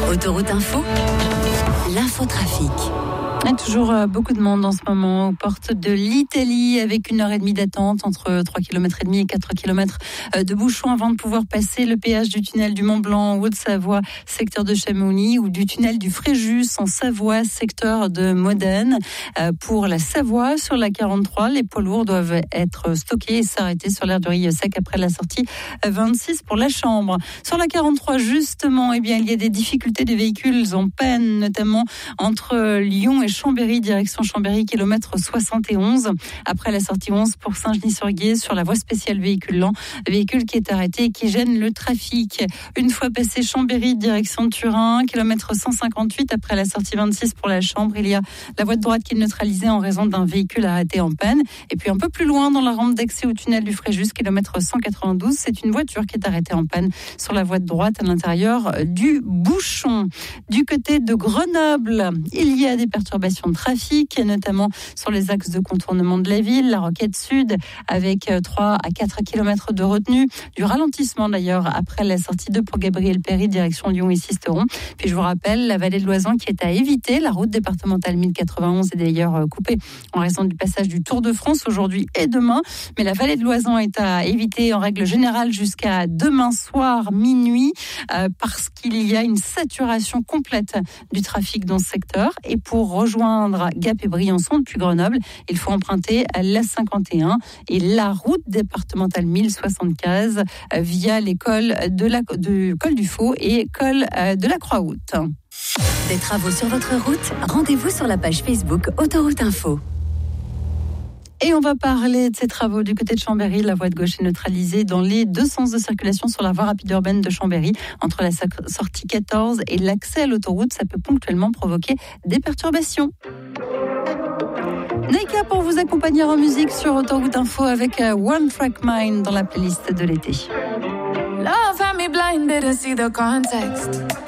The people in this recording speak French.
Autoroute Info, l'infotrafic. Il y a toujours beaucoup de monde en ce moment aux portes de l'Italie avec 1h30 d'attente entre 3,5 km et 4 km de bouchons avant de pouvoir passer le péage du tunnel du Mont-Blanc en Haute-Savoie, secteur de Chamonix, ou du tunnel du Fréjus en Savoie, secteur de Modène. Pour la Savoie, sur la 43, les poids lourds doivent être stockés et s'arrêter sur l'aire de Rieux-Sec après la sortie 26 pour la Chambre. Sur la 43, justement, il y a des difficultés des véhicules en panne, notamment entre Lyon et Chambéry, direction Chambéry, kilomètre 71. Après la sortie 11 pour Saint-Genis-sur-Guiers, sur la voie spéciale véhicule lent, véhicule qui est arrêté et qui gêne le trafic. Une fois passé Chambéry, direction Turin, kilomètre 158, après la sortie 26 pour la Chambre, il y a la voie de droite qui est neutralisée en raison d'un véhicule arrêté en panne. Et puis un peu plus loin, dans la rampe d'accès au tunnel du Fréjus, kilomètre 192, c'est une voiture qui est arrêtée en panne sur la voie de droite à l'intérieur du bouchon. Du côté de Grenoble, il y a des perturbations de trafic, notamment sur les axes de contournement de la ville, la Roquette Sud, avec 3 à 4 km de retenue, du ralentissement d'ailleurs après la sortie 2 pour Gabriel Péry, direction Lyon et Sisteron. Puis je vous rappelle, la vallée de Loisan qui est à éviter, la route départementale 1091 est d'ailleurs coupée en raison du passage du Tour de France aujourd'hui et demain, mais la vallée de Loisan est à éviter en règle générale jusqu'à demain soir, minuit, parce qu'il y a une saturation complète du trafic dans ce secteur. Et pour rejoindre Gap et Briançon depuis Grenoble, il faut emprunter la 51 et la route départementale 1075 via l'école de Col du Faux et col de la Croix-Haute. Des travaux sur votre route, rendez-vous sur la page Facebook Autoroute Info. Et on va parler de ces travaux du côté de Chambéry. La voie de gauche est neutralisée dans les deux sens de circulation sur la voie rapide urbaine de Chambéry. Entre la sortie 14 et l'accès à l'autoroute, ça peut ponctuellement provoquer des perturbations. Naika pour vous accompagner en musique sur Autoroute Info avec One Track Mind dans la playlist de l'été. Love had me blind, didn't see the context.